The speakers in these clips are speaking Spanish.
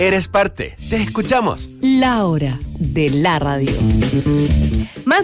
Eres parte. Te escuchamos. La hora de la radio. Más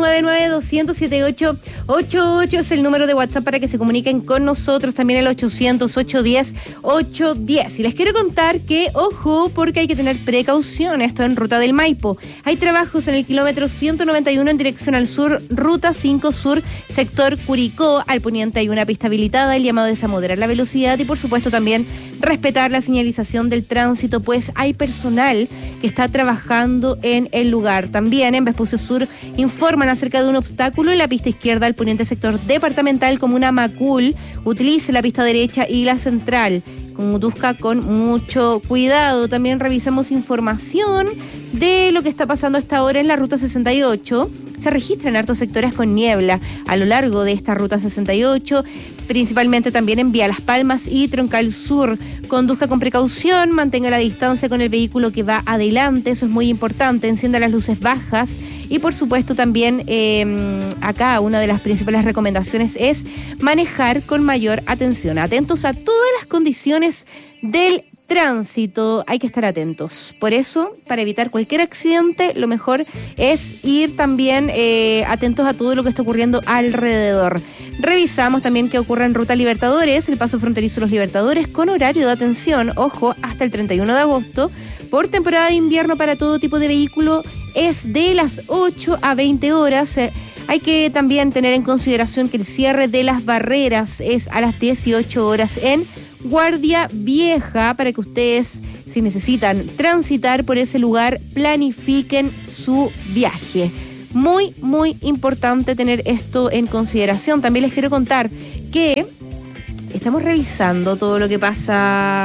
569-9207-888 es el número de WhatsApp para que se comuniquen con nosotros. También el 800-810-810. Y les quiero contar que, ojo, porque hay que tener precaución. Esto en Ruta del Maipo. Hay trabajos en el kilómetro 191 en dirección al sur, Ruta 5 Sur, sector Curicó. Al poniente hay una pista habilitada. El llamado es a moderar la velocidad y, por supuesto, también respetar la señalización del tránsito, pues hay personal que está trabajando en el lugar. También en Vespucio Sur informan acerca de un obstáculo en la pista izquierda al poniente sector departamental Comuna Macul. Utilice la pista derecha y la central. Conduzca con mucho cuidado. También revisamos información de lo que está pasando a esta hora en la Ruta 68. Se registran hartos sectores con niebla a lo largo de esta Ruta 68, principalmente también en Vía Las Palmas y Troncal Sur. Conduzca con precaución, mantenga la distancia con el vehículo que va adelante, eso es muy importante, encienda las luces bajas y por supuesto también acá una de las principales recomendaciones es manejar con mayor atención, atentos a todas las condiciones del tránsito, hay que estar atentos. Por eso, para evitar cualquier accidente, lo mejor es ir también atentos a todo lo que está ocurriendo alrededor. Revisamos también qué ocurre en Ruta Libertadores, el paso fronterizo Los Libertadores, con horario de atención, ojo, hasta el 31 de agosto. Por temporada de invierno para todo tipo de vehículo es de las 8 a 20 horas. Hay que también tener en consideración que el cierre de las barreras es a las 18 horas en Guardia Vieja, para que ustedes, si necesitan transitar por ese lugar, planifiquen su viaje. Muy, muy importante tener esto en consideración. También les quiero contar que estamos revisando todo lo que pasa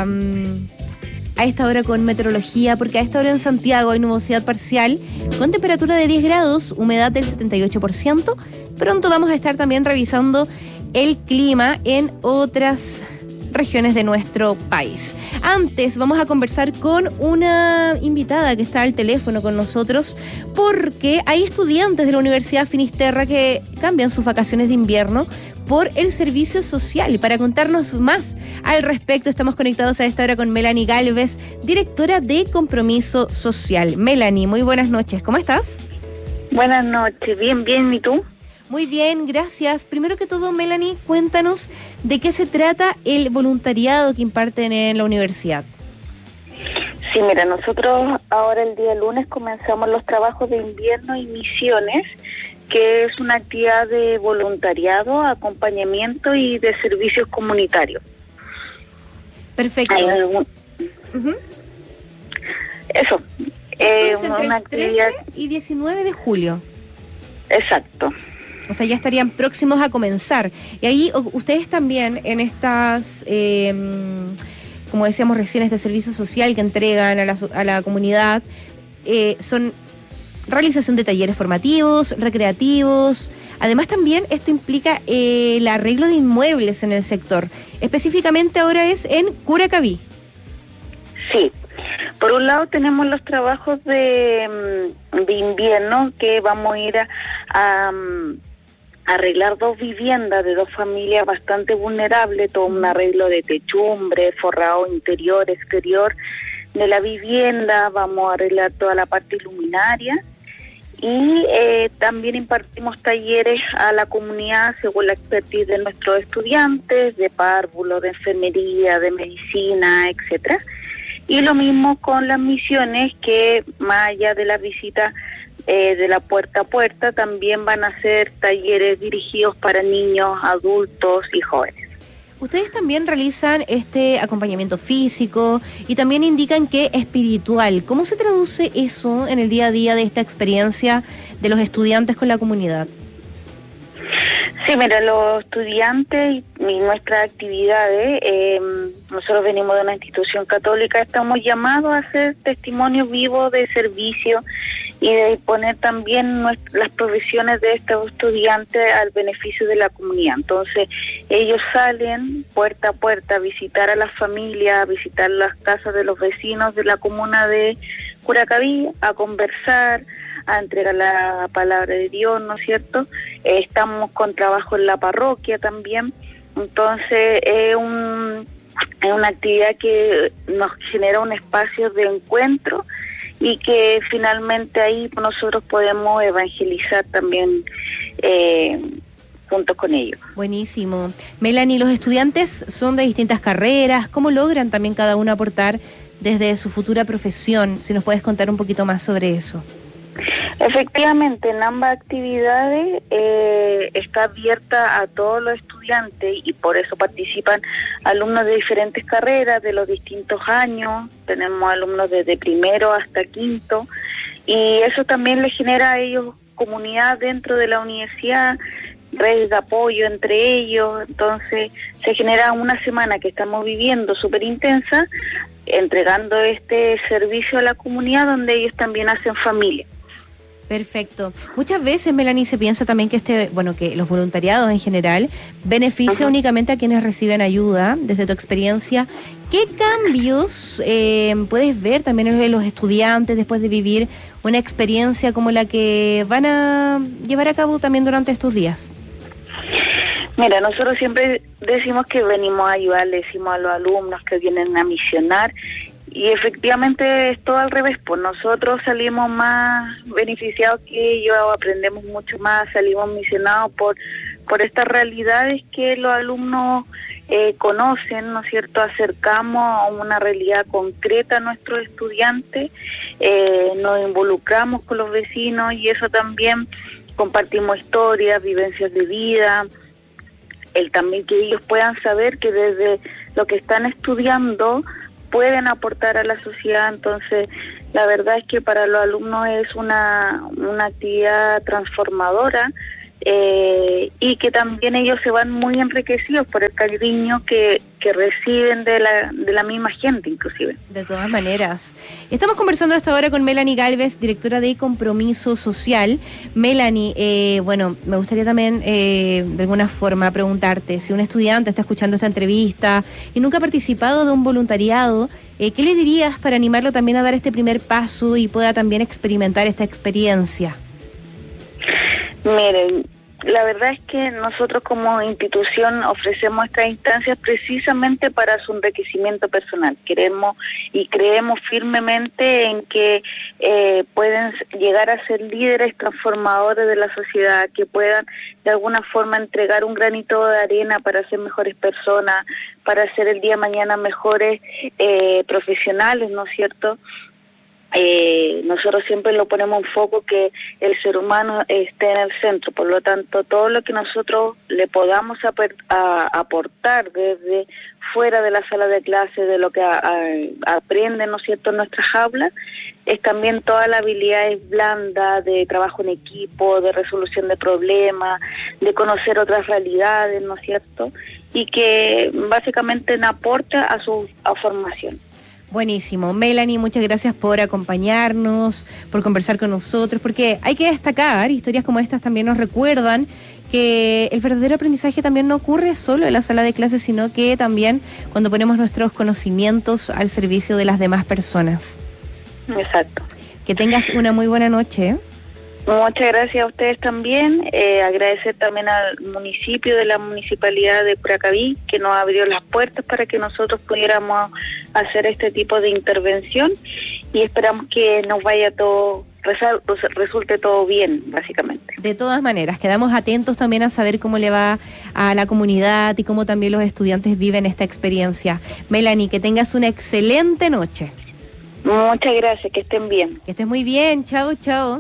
a esta hora con meteorología, porque a esta hora en Santiago hay nubosidad parcial con temperatura de 10 grados, humedad del 78%. Pronto vamos a estar también revisando el clima en otras regiones de nuestro país. Antes vamos a conversar con una invitada que está al teléfono con nosotros, porque hay estudiantes de la Universidad Finisterra que cambian sus vacaciones de invierno por el servicio social. Y para contarnos más al respecto, estamos conectados a esta hora con Melanie Galvez, directora de Compromiso Social. Melanie, muy buenas noches, ¿cómo estás? Buenas noches, bien, ¿y tú? Muy bien, gracias. Primero que todo, Melanie, cuéntanos de qué se trata el voluntariado que imparten en la universidad. Sí, mira, nosotros ahora el día lunes comenzamos los trabajos de invierno y misiones, que es una actividad de voluntariado, acompañamiento y de servicios comunitarios. Perfecto. Eso. Esto es entre una el 13 actividad... y 19 de julio. Exacto. O sea, ya estarían próximos a comenzar. Y ahí ustedes también en estas, como decíamos recién, este servicio social que entregan a la comunidad, son realización de talleres formativos, recreativos. Además también esto implica el arreglo de inmuebles en el sector. Específicamente ahora es en Curacaví. Sí. Por un lado tenemos los trabajos de invierno, que vamos a ir a arreglar 2 viviendas de 2 familias bastante vulnerables, todo un arreglo de techumbre, forrado interior, exterior de la vivienda, vamos a arreglar toda la parte iluminaria y también impartimos talleres a la comunidad según la expertise de nuestros estudiantes, de párvulo, de enfermería, de medicina, etcétera. Y lo mismo con las misiones, que más allá de la visita de la puerta a puerta, también van a ser talleres dirigidos para niños, adultos y jóvenes. Ustedes también realizan este acompañamiento físico y también indican que espiritual. ¿Cómo se traduce eso en el día a día de esta experiencia de los estudiantes con la comunidad? Sí, mira, los estudiantes y nuestras actividades, nosotros venimos de una institución católica, estamos llamados a hacer testimonio vivo de servicio y de poner también las profesiones de estos estudiantes al beneficio de la comunidad. Entonces, ellos salen puerta a puerta a visitar a las familias, a visitar las casas de los vecinos de la comuna de Curacaví, a conversar, a entregar la palabra de Dios, ¿no es cierto? Estamos con trabajo en la parroquia también, entonces es Es una actividad que nos genera un espacio de encuentro y que finalmente ahí nosotros podemos evangelizar también junto con ellos. Buenísimo. Melanie, los estudiantes son de distintas carreras. ¿Cómo logran también cada uno aportar desde su futura profesión? Si nos puedes contar un poquito más sobre eso. Efectivamente, en ambas actividades está abierta a todos los estudiantes y por eso participan alumnos de diferentes carreras, de los distintos años. Tenemos alumnos desde primero hasta quinto y eso también les genera a ellos comunidad dentro de la universidad, redes de apoyo entre ellos. Entonces se genera una semana que estamos viviendo súper intensa, entregando este servicio a la comunidad donde ellos también hacen familia. Perfecto. Muchas veces, Melanie, se piensa también que que los voluntariados en general beneficia únicamente a quienes reciben ayuda. Desde tu experiencia, ¿qué cambios puedes ver también en los estudiantes después de vivir una experiencia como la que van a llevar a cabo también durante estos días? Mira, nosotros siempre decimos que venimos a ayudar, le decimos a los alumnos que vienen a misionar. Y efectivamente es todo al revés, pues nosotros salimos más beneficiados que ellos, aprendemos mucho más, salimos misionados por estas realidades que los alumnos conocen, ¿no es cierto? Acercamos a una realidad concreta a nuestros estudiantes, nos involucramos con los vecinos y eso también compartimos historias, vivencias de vida, también que ellos puedan saber que desde lo que están estudiando pueden aportar a la sociedad. Entonces la verdad es que para los alumnos es una actividad transformadora y que también ellos se van muy enriquecidos por el cariño que reciben de la misma gente inclusive. De todas maneras. Estamos conversando hasta ahora con Melanie Galvez, directora de Compromiso Social. Melanie, me gustaría también de alguna forma preguntarte, si un estudiante está escuchando esta entrevista y nunca ha participado de un voluntariado, ¿qué le dirías para animarlo también a dar este primer paso y pueda también experimentar esta experiencia? Miren, la verdad es que nosotros como institución ofrecemos estas instancias precisamente para su enriquecimiento personal. Queremos y creemos firmemente en que pueden llegar a ser líderes transformadores de la sociedad, que puedan de alguna forma entregar un granito de arena para ser mejores personas, para ser el día de mañana mejores profesionales, ¿no es cierto? Nosotros siempre lo ponemos en foco que el ser humano esté en el centro, por lo tanto todo lo que nosotros le podamos aportar desde fuera de la sala de clase, de lo que aprenden, ¿no es cierto?, en nuestras aulas, es también todas las habilidades blandas de trabajo en equipo, de resolución de problemas, de conocer otras realidades, ¿no es cierto?, y que básicamente aporta a su formación. Buenísimo. Melanie, muchas gracias por acompañarnos, por conversar con nosotros, porque hay que destacar, historias como estas también nos recuerdan que el verdadero aprendizaje también no ocurre solo en la sala de clases, sino que también cuando ponemos nuestros conocimientos al servicio de las demás personas. Exacto. Que tengas una muy buena noche. Muchas gracias a ustedes también. Agradecer también al municipio de la Municipalidad de Curacaví que nos abrió las puertas para que nosotros pudiéramos hacer este tipo de intervención y esperamos que nos vaya todo, resulte todo bien, básicamente. De todas maneras, quedamos atentos también a saber cómo le va a la comunidad y cómo también los estudiantes viven esta experiencia. Melanie, que tengas una excelente noche. Muchas gracias, que estén bien. Que estés muy bien, chao, chao.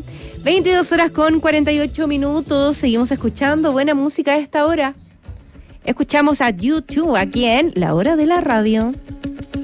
22:48, seguimos escuchando buena música a esta hora. Escuchamos a YouTube aquí en La Hora de la Radio.